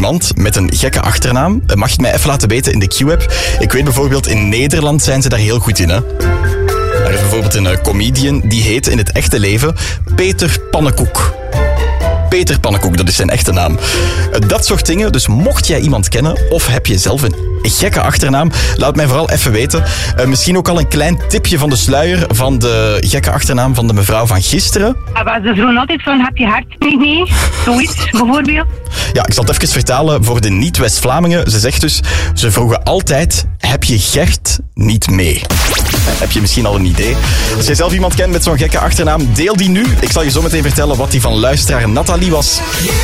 iemand met een gekke achternaam? Mag je het mij even laten weten in de Q-app? Ik weet bijvoorbeeld, in Nederland zijn ze daar heel goed in, hè? Er is bijvoorbeeld een comedian, die heet in het echte leven Peter Pannenkoek. Peter Pannenkoek, dat is zijn echte naam. Dat soort dingen, dus mocht jij iemand kennen of heb je zelf een gekke achternaam, laat mij vooral even weten. Misschien ook al een klein tipje van de sluier van de gekke achternaam van de mevrouw van gisteren. Ze vroegen altijd van, heb je hart niet mee? Zoiets, bijvoorbeeld. Ja, ik zal het even vertalen voor de niet-West-Vlamingen. Ze zegt dus, ze vroegen altijd, heb je Gert niet mee? Heb je misschien al een idee? Als jij zelf iemand kent met zo'n gekke achternaam, deel die nu. Ik zal je zo meteen vertellen wat die van luisteraar Nathalie was.